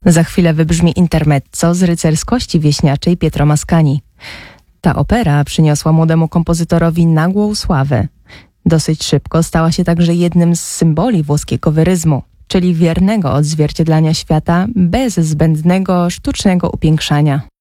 Za chwilę wybrzmi intermezzo z rycerskości wieśniaczej Pietro Mascagni. Ta opera przyniosła młodemu kompozytorowi nagłą sławę. Dosyć szybko stała się także jednym z symboli włoskiego wyryzmu, czyli wiernego odzwierciedlania świata bez zbędnego, sztucznego upiększania.